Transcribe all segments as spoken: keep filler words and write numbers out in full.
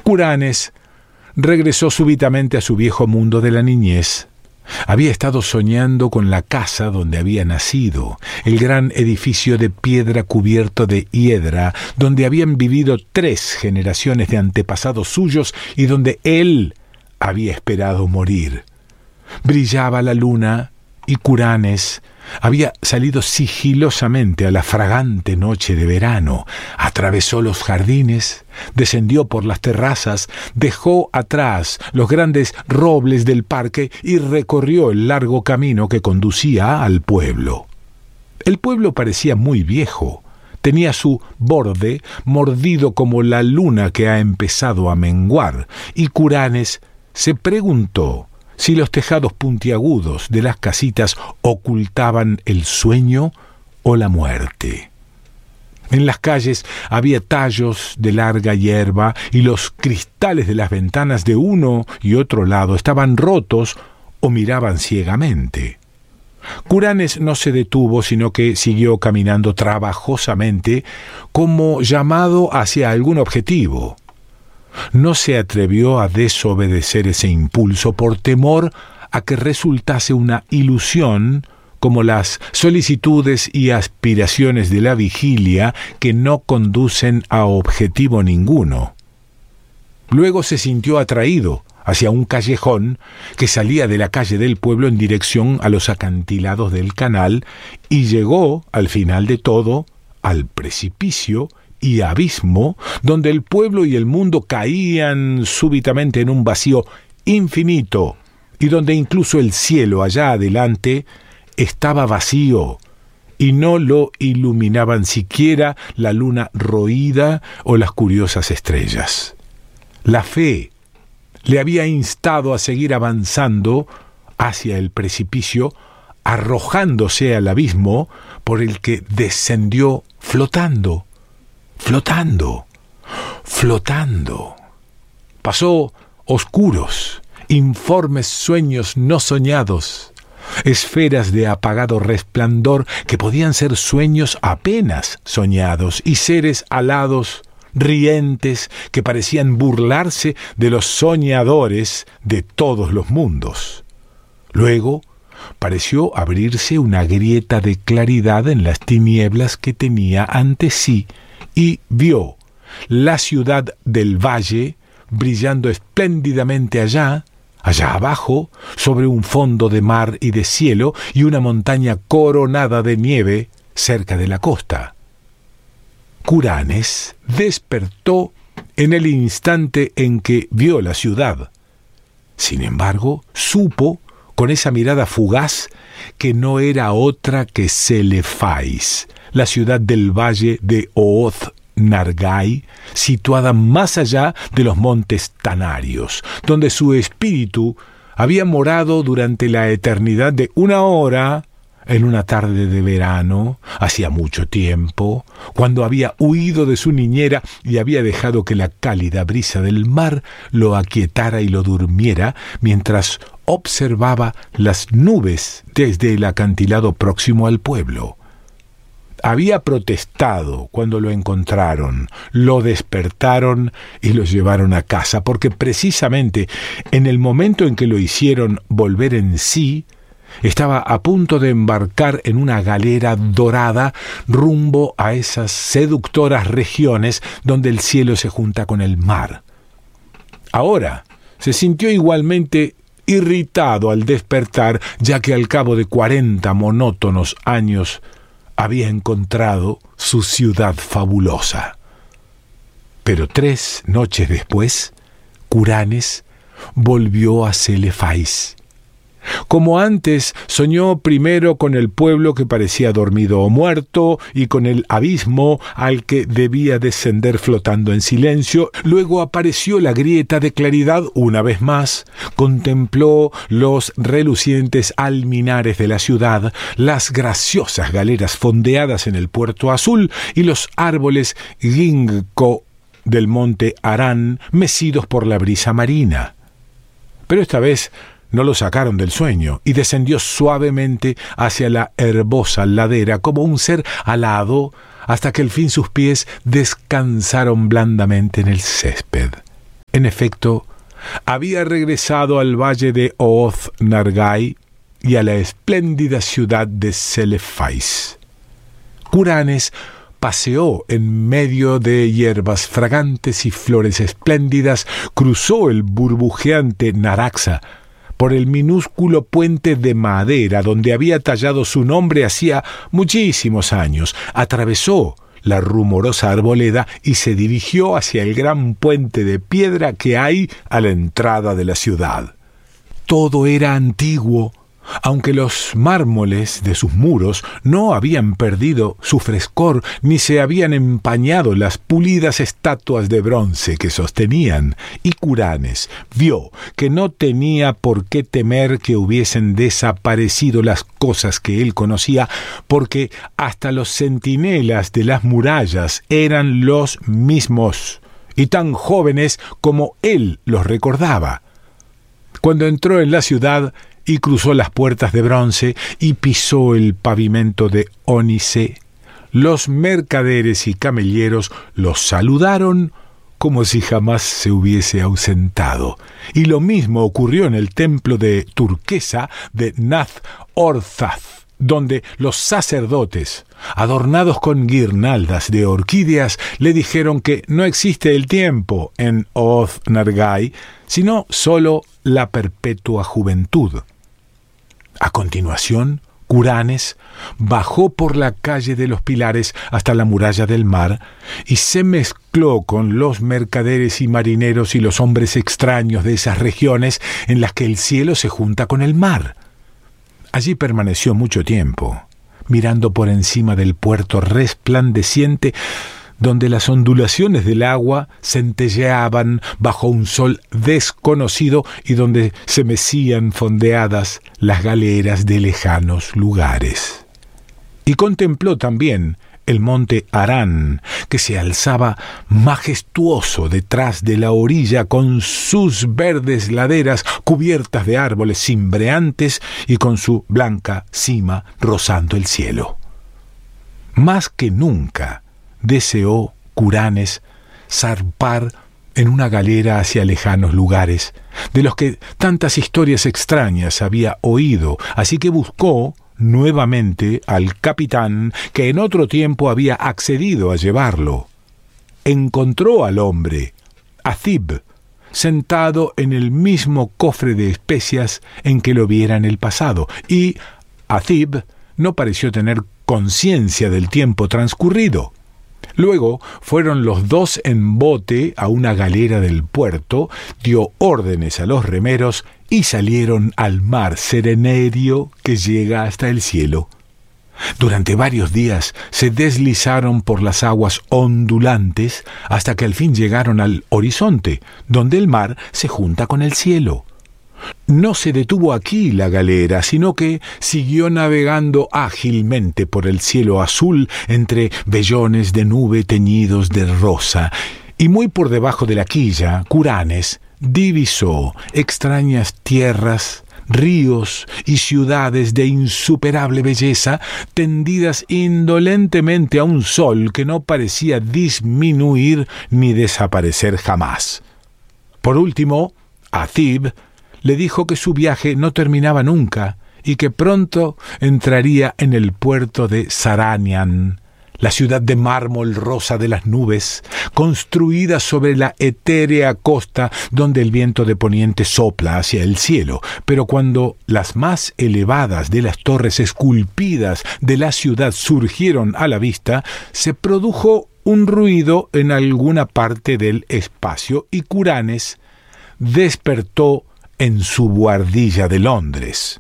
Curanes regresó súbitamente a su viejo mundo de la niñez. Había estado soñando con la casa donde había nacido, el gran edificio de piedra cubierto de hiedra, donde habían vivido tres generaciones de antepasados suyos y donde él había esperado morir. Brillaba la luna y Curanes había salido sigilosamente a la fragante noche de verano, atravesó los jardines, descendió por las terrazas, dejó atrás los grandes robles del parque y recorrió el largo camino que conducía al pueblo. El pueblo parecía muy viejo, tenía su borde mordido como la luna que ha empezado a menguar, y Curanes se preguntó si los tejados puntiagudos de las casitas ocultaban el sueño o la muerte. En las calles había tallos de larga hierba y los cristales de las ventanas de uno y otro lado estaban rotos o miraban ciegamente. Curanes no se detuvo, sino que siguió caminando trabajosamente como llamado hacia algún objetivo. No se atrevió a desobedecer ese impulso por temor a que resultase una ilusión, como las solicitudes y aspiraciones de la vigilia que no conducen a objetivo ninguno. Luego se sintió atraído hacia un callejón que salía de la calle del pueblo en dirección a los acantilados del canal y llegó, al final de todo, al precipicio y abismo donde el pueblo y el mundo caían súbitamente en un vacío infinito y donde incluso el cielo allá adelante estaba vacío y no lo iluminaban siquiera la luna roída o las curiosas estrellas. La fe le había instado a seguir avanzando hacia el precipicio, arrojándose al abismo por el que descendió flotando. Flotando, flotando. Pasó oscuros, informes sueños no soñados, esferas de apagado resplandor que podían ser sueños apenas soñados, y seres alados, rientes, que parecían burlarse de los soñadores de todos los mundos. Luego pareció abrirse una grieta de claridad en las tinieblas que tenía ante sí, y vio la ciudad del valle brillando espléndidamente allá, allá abajo, sobre un fondo de mar y de cielo, y una montaña coronada de nieve cerca de la costa. Curanes despertó en el instante en que vio la ciudad. Sin embargo, supo, con esa mirada fugaz, que no era otra que Celefais, la ciudad del valle de Ooth Nargai, situada más allá de los montes Tanarios, donde su espíritu había morado durante la eternidad de una hora en una tarde de verano, hacía mucho tiempo, cuando había huido de su niñera y había dejado que la cálida brisa del mar lo aquietara y lo durmiera, mientras observaba las nubes desde el acantilado próximo al pueblo. Había protestado cuando lo encontraron, lo despertaron y lo llevaron a casa, porque precisamente en el momento en que lo hicieron volver en sí, estaba a punto de embarcar en una galera dorada rumbo a esas seductoras regiones donde el cielo se junta con el mar. Ahora se sintió igualmente irritado al despertar, ya que al cabo de cuarenta monótonos años había encontrado su ciudad fabulosa. Pero tres noches después, Curanes volvió a Celefais. Como antes, soñó primero con el pueblo que parecía dormido o muerto y con el abismo al que debía descender flotando en silencio. Luego apareció la grieta de claridad una vez más, contempló los relucientes alminares de la ciudad, las graciosas galeras fondeadas en el puerto azul y los árboles ginkgo del monte Arán mecidos por la brisa marina. Pero esta vez no lo sacaron del sueño y descendió suavemente hacia la herbosa ladera como un ser alado hasta que al fin sus pies descansaron blandamente en el césped. En efecto, había regresado al valle de Ooth Nargai y a la espléndida ciudad de Celephais. Curanes paseó en medio de hierbas fragantes y flores espléndidas, cruzó el burbujeante Naraxa por el minúsculo puente de madera donde había tallado su nombre hacía muchísimos años, atravesó la rumorosa arboleda y se dirigió hacia el gran puente de piedra que hay a la entrada de la ciudad. Todo era antiguo, aunque los mármoles de sus muros no habían perdido su frescor ni se habían empañado las pulidas estatuas de bronce que sostenían, y Curanes vio que no tenía por qué temer que hubiesen desaparecido las cosas que él conocía, porque hasta los centinelas de las murallas eran los mismos, y tan jóvenes como él los recordaba. Cuando entró en la ciudad y cruzó las puertas de bronce y pisó el pavimento de ónice, los mercaderes y camelleros los saludaron como si jamás se hubiese ausentado. Y lo mismo ocurrió en el templo de turquesa de Nath-Orzath, donde los sacerdotes, adornados con guirnaldas de orquídeas, le dijeron que no existe el tiempo en Ooth Nargai, sino solo la perpetua juventud. A continuación, Curanes bajó por la calle de los Pilares hasta la muralla del mar y se mezcló con los mercaderes y marineros y los hombres extraños de esas regiones en las que el cielo se junta con el mar. Allí permaneció mucho tiempo, mirando por encima del puerto resplandeciente, donde las ondulaciones del agua centelleaban bajo un sol desconocido y donde se mecían fondeadas las galeras de lejanos lugares. Y contempló también el monte Arán, que se alzaba majestuoso detrás de la orilla con sus verdes laderas cubiertas de árboles cimbreantes y con su blanca cima rozando el cielo. Más que nunca deseó Curanes zarpar en una galera hacia lejanos lugares, de los que tantas historias extrañas había oído, así que buscó nuevamente al capitán que en otro tiempo había accedido a llevarlo. Encontró al hombre, Athib, sentado en el mismo cofre de especias en que lo viera en el pasado, y Athib no pareció tener conciencia del tiempo transcurrido. Luego fueron los dos en bote a una galera del puerto, dio órdenes a los remeros y salieron al mar serenerio que llega hasta el cielo. Durante varios días se deslizaron por las aguas ondulantes hasta que al fin llegaron al horizonte, donde el mar se junta con el cielo. No se detuvo aquí la galera, sino que siguió navegando ágilmente por el cielo azul entre vellones de nube teñidos de rosa, y muy por debajo de la quilla, Curanes divisó extrañas tierras, ríos y ciudades de insuperable belleza, tendidas indolentemente a un sol que no parecía disminuir ni desaparecer jamás. Por último, Athib le dijo que su viaje no terminaba nunca y que pronto entraría en el puerto de Saranian, la ciudad de mármol rosa de las nubes, construida sobre la etérea costa donde el viento de poniente sopla hacia el cielo. Pero cuando las más elevadas de las torres esculpidas de la ciudad surgieron a la vista, se produjo un ruido en alguna parte del espacio y Curanes despertó en su buhardilla de Londres.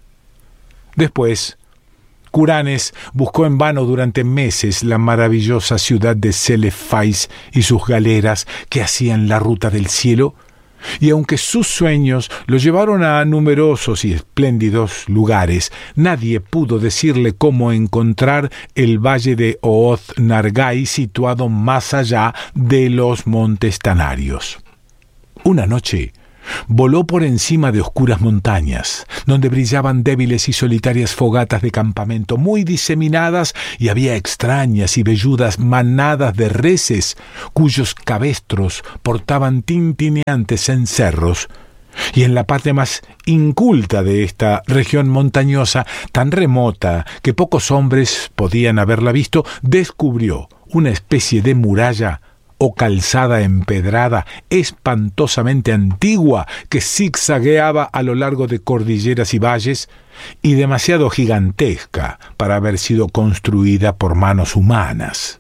Después, Curanes buscó en vano durante meses la maravillosa ciudad de Celephais y sus galeras que hacían la ruta del cielo, y aunque sus sueños lo llevaron a numerosos y espléndidos lugares, nadie pudo decirle cómo encontrar el valle de Ooth Nargai situado más allá de los montes Tanarios. Una noche, Voló por encima de oscuras montañas, donde brillaban débiles y solitarias fogatas de campamento muy diseminadas, y había extrañas y velludas manadas de reses, cuyos cabestros portaban tintineantes cencerros. Y en la parte más inculta de esta región montañosa, tan remota que pocos hombres podían haberla visto, descubrió una especie de muralla o calzada empedrada espantosamente antigua que zigzagueaba a lo largo de cordilleras y valles, y demasiado gigantesca para haber sido construida por manos humanas.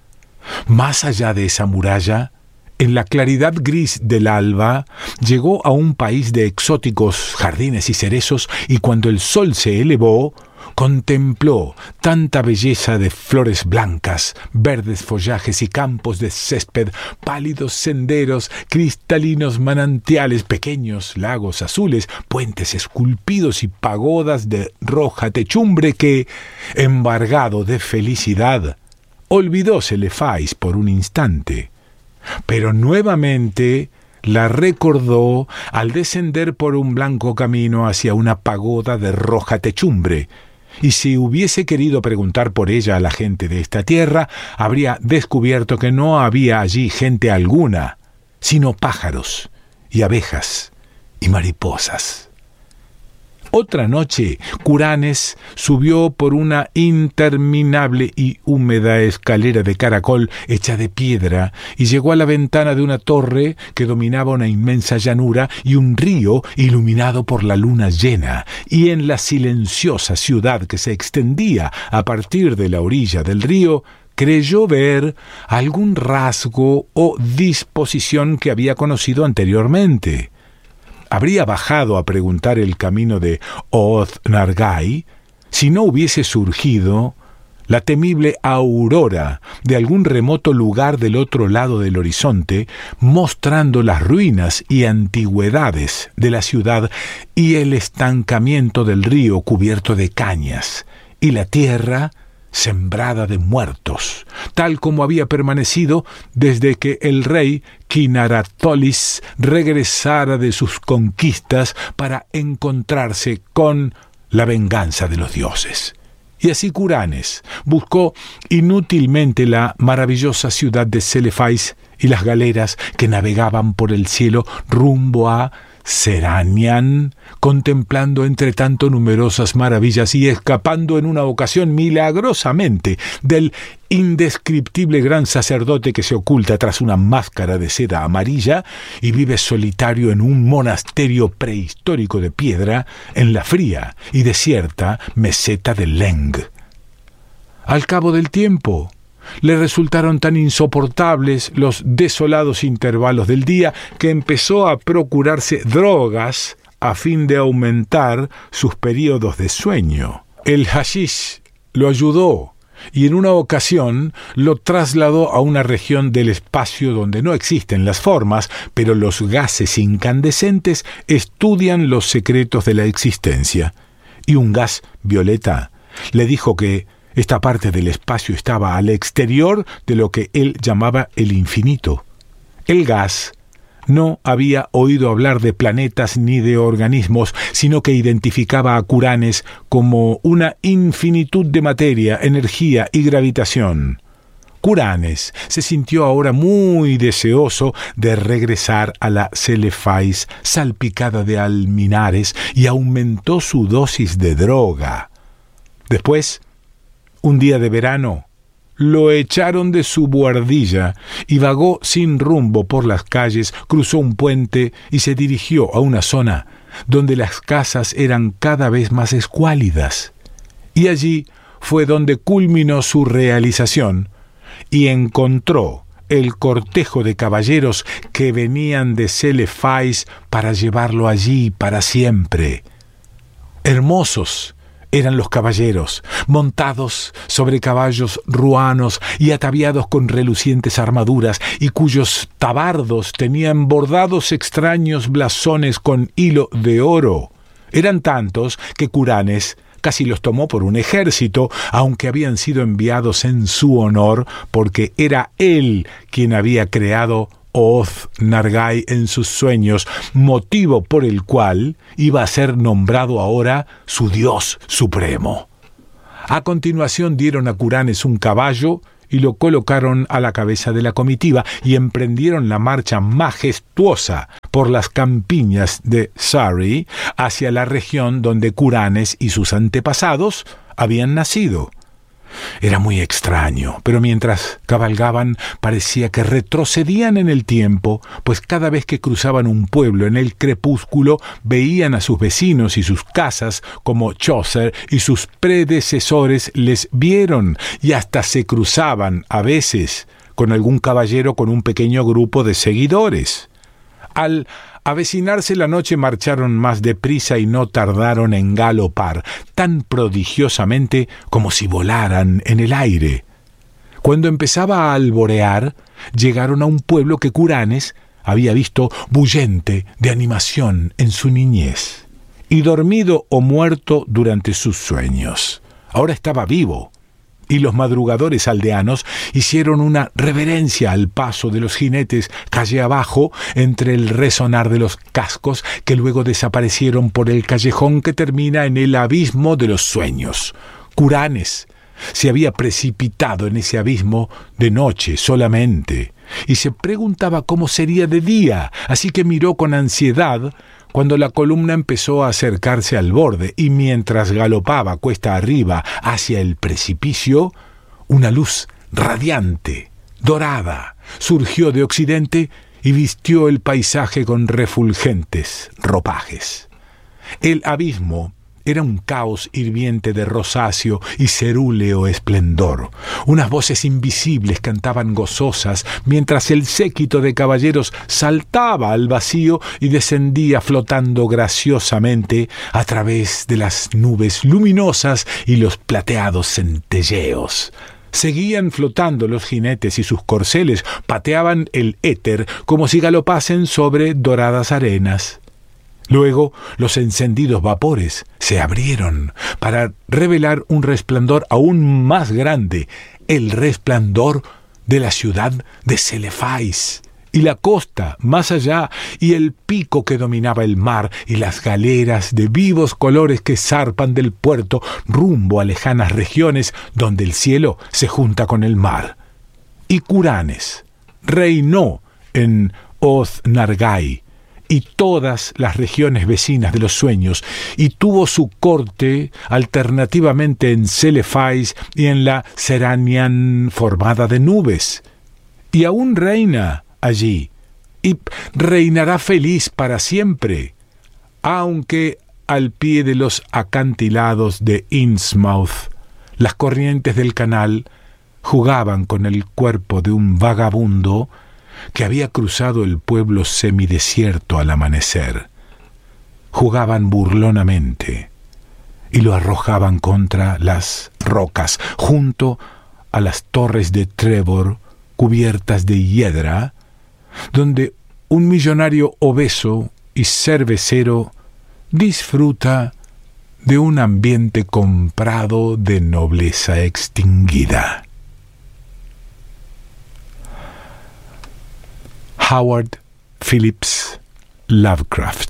Más allá de esa muralla, en la claridad gris del alba, llegó a un país de exóticos jardines y cerezos, y cuando el sol se elevó, contempló tanta belleza de flores blancas, verdes follajes y campos de césped, pálidos senderos, cristalinos manantiales, pequeños lagos azules, puentes esculpidos y pagodas de roja techumbre que, embargado de felicidad, olvidó Celefais por un instante, pero nuevamente la recordó al descender por un blanco camino hacia una pagoda de roja techumbre, y si hubiese querido preguntar por ella a la gente de esta tierra, habría descubierto que no había allí gente alguna, sino pájaros y abejas y mariposas. Otra noche, Curanes subió por una interminable y húmeda escalera de caracol hecha de piedra y llegó a la ventana de una torre que dominaba una inmensa llanura y un río iluminado por la luna llena, y en la silenciosa ciudad que se extendía a partir de la orilla del río, creyó ver algún rasgo o disposición que había conocido anteriormente. Habría bajado a preguntar el camino de Ooth-Nargai si no hubiese surgido la temible aurora de algún remoto lugar del otro lado del horizonte, mostrando las ruinas y antigüedades de la ciudad y el estancamiento del río cubierto de cañas, y la tierra sembrada de muertos, tal como había permanecido desde que el rey Kinaratholis regresara de sus conquistas para encontrarse con la venganza de los dioses. Y así Curanes buscó inútilmente la maravillosa ciudad de Celefais y las galeras que navegaban por el cielo rumbo a Seranian, contemplando entre tanto numerosas maravillas y escapando en una ocasión milagrosamente del indescriptible gran sacerdote que se oculta tras una máscara de seda amarilla y vive solitario en un monasterio prehistórico de piedra en la fría y desierta meseta de Leng. Al cabo del tiempo, le resultaron tan insoportables los desolados intervalos del día que empezó a procurarse drogas a fin de aumentar sus períodos de sueño. El hashish lo ayudó y en una ocasión lo trasladó a una región del espacio donde no existen las formas, pero los gases incandescentes estudian los secretos de la existencia. Y un gas violeta le dijo que esta parte del espacio estaba al exterior de lo que él llamaba el infinito. El gas no había oído hablar de planetas ni de organismos, sino que identificaba a Curanes como una infinitud de materia, energía y gravitación. Curanes se sintió ahora muy deseoso de regresar a la Celefais salpicada de alminares y aumentó su dosis de droga. Después, un día de verano, lo echaron de su buhardilla y vagó sin rumbo por las calles, cruzó un puente y se dirigió a una zona donde las casas eran cada vez más escuálidas. Y allí fue donde culminó su realización y encontró el cortejo de caballeros que venían de Celefais para llevarlo allí para siempre. Hermosos eran los caballeros, montados sobre caballos ruanos y ataviados con relucientes armaduras, y cuyos tabardos tenían bordados extraños blasones con hilo de oro. Eran tantos que Curanes casi los tomó por un ejército, aunque habían sido enviados en su honor, porque era él quien había creado Oth Nargai en sus sueños, motivo por el cual iba a ser nombrado ahora su dios supremo. A continuación dieron a Curanes un caballo y lo colocaron a la cabeza de la comitiva y emprendieron la marcha majestuosa por las campiñas de Surrey hacia la región donde Curanes y sus antepasados habían nacido. Era muy extraño, pero mientras cabalgaban parecía que retrocedían en el tiempo, pues cada vez que cruzaban un pueblo en el crepúsculo veían a sus vecinos y sus casas como Chaucer y sus predecesores les vieron, y hasta se cruzaban a veces con algún caballero con un pequeño grupo de seguidores. Al avecinarse la noche marcharon más deprisa y no tardaron en galopar, tan prodigiosamente como si volaran en el aire. Cuando empezaba a alborear, llegaron a un pueblo que Curanes había visto bullente de animación en su niñez, y dormido o muerto durante sus sueños. Ahora estaba vivo, y los madrugadores aldeanos hicieron una reverencia al paso de los jinetes calle abajo entre el resonar de los cascos que luego desaparecieron por el callejón que termina en el abismo de los sueños. Curanes se había precipitado en ese abismo de noche solamente y se preguntaba cómo sería de día, así que miró con ansiedad cuando la columna empezó a acercarse al borde, y mientras galopaba cuesta arriba hacia el precipicio, una luz radiante, dorada, surgió de occidente y vistió el paisaje con refulgentes ropajes. El abismo era un caos hirviente de rosáceo y cerúleo esplendor. Unas voces invisibles cantaban gozosas, mientras el séquito de caballeros saltaba al vacío y descendía flotando graciosamente a través de las nubes luminosas y los plateados centelleos. Seguían flotando los jinetes y sus corceles pateaban el éter como si galopasen sobre doradas arenas. Luego los encendidos vapores se abrieron para revelar un resplandor aún más grande, el resplandor de la ciudad de Celefais, y la costa más allá, y el pico que dominaba el mar, y las galeras de vivos colores que zarpan del puerto rumbo a lejanas regiones donde el cielo se junta con el mar. Y Curanes reinó en Oth Nargai y todas las regiones vecinas de los sueños, y tuvo su corte alternativamente en Celefais y en la Seranian formada de nubes, y aún reina allí, y reinará feliz para siempre, aunque al pie de los acantilados de Innsmouth las corrientes del canal jugaban con el cuerpo de un vagabundo que había cruzado el pueblo semidesierto al amanecer. Jugaban burlonamente y lo arrojaban contra las rocas, junto a las torres de Trevor cubiertas de hiedra, donde un millonario obeso y cervecero disfruta de un ambiente comprado de nobleza extinguida. Howard Phillips Lovecraft.